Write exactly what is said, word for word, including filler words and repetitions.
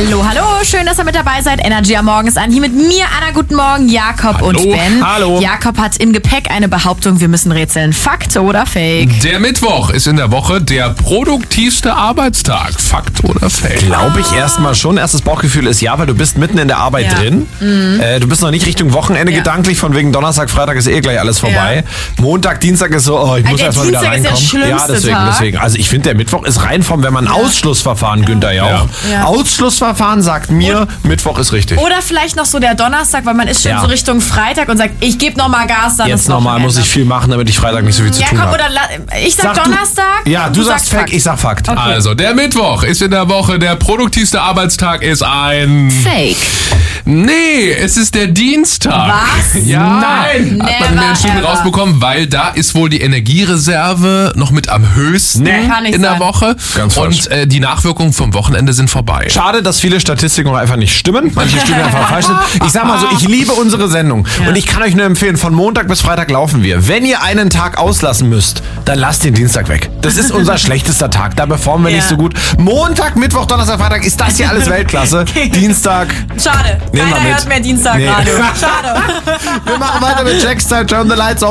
Hallo, hallo, schön, dass ihr mit dabei seid. Energy am Morgen ist an. Hier mit mir, Anna, guten Morgen, Jakob Hallo, und Ben. hallo. Jakob hat im Gepäck eine Behauptung, wir müssen rätseln. Fakt oder Fake? Der Mittwoch ist in der Woche der produktivste Arbeitstag. Fakt oder Fake? Glaube ich erstmal schon. Erstes Bauchgefühl ist ja, weil du bist mitten in der Arbeit Ja. drin. Mhm. Äh, du bist noch nicht Richtung Wochenende Ja. gedanklich, von wegen Donnerstag, Freitag ist eh gleich alles vorbei. Montag, Dienstag ist so, oh, ich muss der erstmal wieder Dienstag ist der reinkommen. schlimmste ja, deswegen, Tag. deswegen. Also ich finde, der Mittwoch ist rein vom, wenn man Ausschlussverfahren, Günther Jauch. Ja. Ja. Ausschlussverfahren sagt mir, Mittwoch ist richtig. Oder vielleicht noch so der Donnerstag, weil man ist schon Ja. so Richtung Freitag und sagt, ich gebe nochmal Gas, dann Jetzt ist nochmal muss ich viel machen, damit ich Freitag nicht so viel zu tun Jakob, habe. oder la- ich sag, Sag du- Donnerstag. Ja, und du, sagst Fake, ich sag Fakt. Okay. Also, der Mittwoch ist in der Woche der produktivste Arbeitstag ist ein... Fake. Nee, es ist der Dienstag. Was? Ja, nein. Hat man in Never den Studien ever. rausbekommen, weil da ist wohl die Energiereserve noch mit am höchsten Nee. Kann nicht in der sein. Woche. Ganz falsch. Und äh, die Nachwirkungen vom Wochenende sind vorbei. Schade, dass viele Statistiken auch einfach nicht stimmen. Manche Studien einfach falsch sind. Ich sag mal so, ich liebe unsere Sendung. Und ich kann euch nur empfehlen, von Montag bis Freitag laufen wir. Wenn ihr einen Tag auslassen müsst, dann lasst den Dienstag weg. Das ist unser schlechtester Tag. Da performen wir Ja. nicht so gut. Montag, Mittwoch, Donnerstag, Freitag ist das hier alles Weltklasse. Dienstag. Schade. Nehmen wir Keiner mit. hört mehr Dienstag Nee. Radio. Schade. Wir machen weiter mit Jack's Time. Turn the lights off.